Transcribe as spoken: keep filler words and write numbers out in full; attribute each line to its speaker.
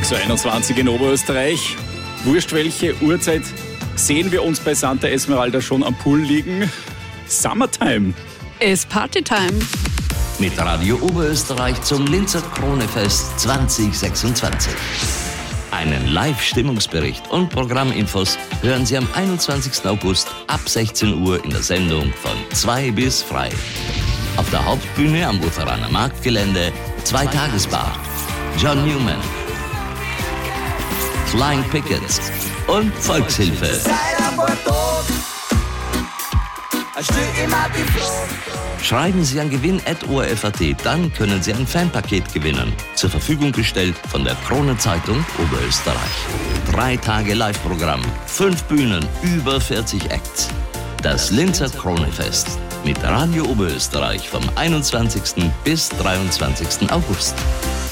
Speaker 1: zwanzig Uhr einundzwanzig in Oberösterreich. Wurscht welche Uhrzeit sehen wir uns bei Santa Esmeralda schon am Pool liegen. Summertime.
Speaker 2: Ist Partytime.
Speaker 3: Mit Radio Oberösterreich zum Linzer Kronefest zwanzig sechsundzwanzig. Einen Live-Stimmungsbericht und Programminfos hören Sie am einundzwanzigsten August ab sechzehn Uhr in der Sendung von zwei bis frei. Auf der Hauptbühne am Lutheraner Marktgelände Zweitagesbar, John Newman, Flying Pickets und Volkshilfe. Schreiben Sie an gewinn at o r f punkt a t, dann können Sie ein Fanpaket gewinnen. Zur Verfügung gestellt von der Kronenzeitung Oberösterreich. Drei Tage Live-Programm, fünf Bühnen, über vierzig Acts. Das Linzer Kronefest mit Radio Oberösterreich vom einundzwanzigsten bis dreiundzwanzigsten August.